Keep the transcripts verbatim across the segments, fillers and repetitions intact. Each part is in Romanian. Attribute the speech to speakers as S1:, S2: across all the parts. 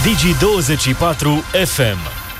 S1: Digi douăzeci și patru F M.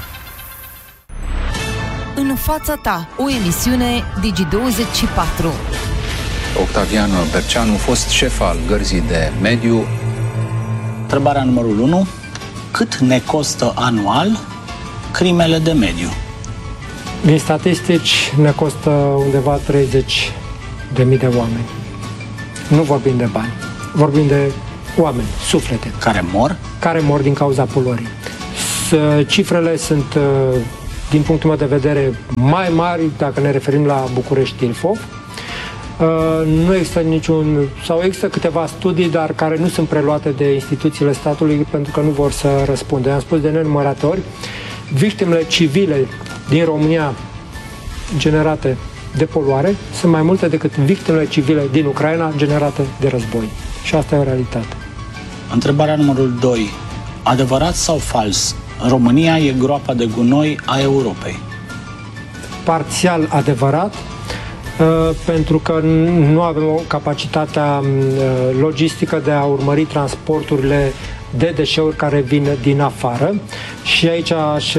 S2: În fața ta, o emisiune Digi douăzeci și patru.
S3: Octavian Berceanu, fost șef al Gărzii de Mediu.
S4: Întrebarea numărul unu. Cât ne costă anual crimele de mediu?
S5: Din statistici ne costă undeva treizeci de mii de oameni. Nu vorbim de bani, vorbim de oameni, suflete.
S4: Care mor?
S5: Care mor din cauza poluării. Cifrele sunt, din punctul meu de vedere, mai mari dacă ne referim la București-Ilfov. Nu există niciun, sau există câteva studii, dar care nu sunt preluate de instituțiile statului pentru că nu vor să răspundă. Am spus de nenumărate ori, victimele civile din România generate de poluare sunt mai multe decât victimele civile din Ucraina generate de război. Și asta e o realitate.
S4: Întrebarea numărul doi. Adevărat sau fals? România e groapa de gunoi a Europei.
S5: Parțial adevărat, pentru că nu avem o capacitatea logistică de a urmări transporturile de deșeuri care vin din afară. Și aici aș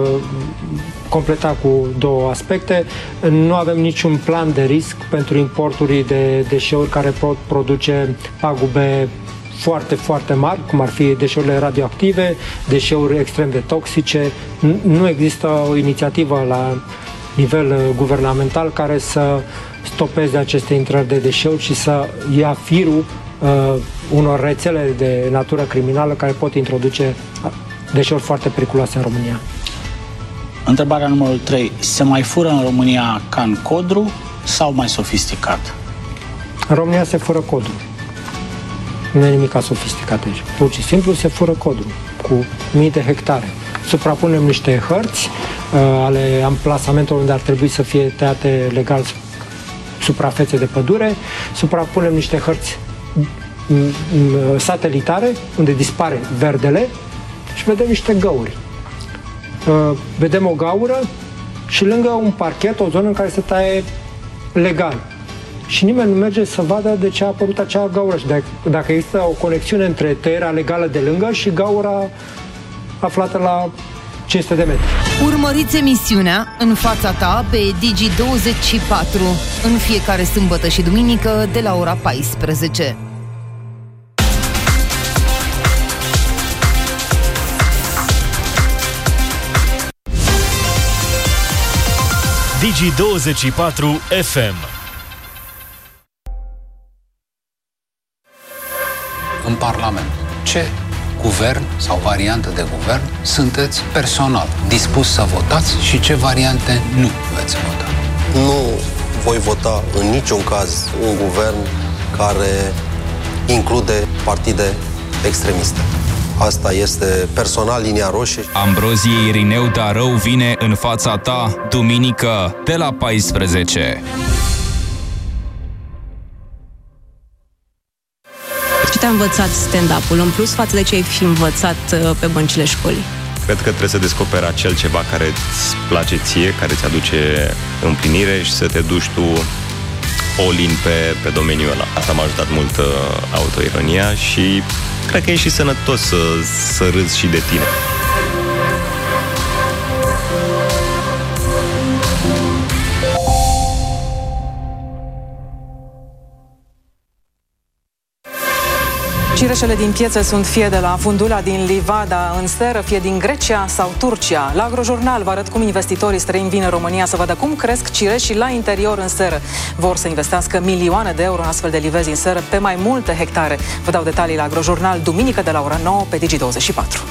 S5: completa cu două aspecte. Nu avem niciun plan de risc pentru importuri de deșeuri care pot produce pagube foarte, foarte mari, cum ar fi deșeurile radioactive, deșeuri extrem de toxice. Nu există o inițiativă la nivel guvernamental care să stopeze aceste intrări de deșeuri și să ia firul uh, unor rețele de natură criminală care pot introduce deșeuri foarte periculoase în România.
S4: Întrebarea numărul trei. Se mai fură în România ca în Codru sau mai sofisticat?
S5: În România se fură Codru. Nu e nimic sofisticat aici. Pur și simplu se fură Codru cu mii de hectare. Suprapunem niște hărți uh, ale amplasamentului unde ar trebui să fie tăiate legal suprafețe de pădure, suprapunem niște hărți satelitare unde dispare verdele și vedem niște găuri. Uh, vedem o gaură și lângă un parchet, o zonă în care se taie legal. Și nimeni nu merge să vadă de ce a apărut acea gaură și de, dacă există o conexiune între tăierea legală de lângă și gaura aflată la cinci sute de metri.
S2: Urmăriți emisiunea În fața ta pe Digi douăzeci și patru în fiecare sâmbătă și duminică de la ora paisprezece.
S1: Digi douăzeci și patru F M.
S3: În Parlament, ce guvern sau variantă de guvern sunteți personal dispus să votați și ce variante nu veți vota?
S6: Nu voi vota în niciun caz un guvern care include partide extremiste. Asta este personal linia roșie.
S7: Ambrozie Irineu Darău vine în fața ta duminică de la paisprezece.
S8: Ce te-a învățat stand-up-ul în plus față de ce ai fi învățat pe băncile școlii?
S9: Cred că trebuie să descoperi acel ceva care îți place ție, care îți aduce împlinire și să te duci tu all-in pe, pe domeniul ăla. Asta m-a ajutat mult uh, autoironia și cred că e și sănătos să, să râzi și de tine.
S10: Cireșele din piețe sunt fie de la Fundula din Livada în seră, fie din Grecia sau Turcia. La Agrojurnal vă arăt cum investitorii străini vin în România să vadă cum cresc cireșii la interior în seră. Vor să investească milioane de euro în astfel de livezi în seră pe mai multe hectare. Vă dau detalii la Agrojurnal duminică de la ora nouă pe Digi douăzeci și patru.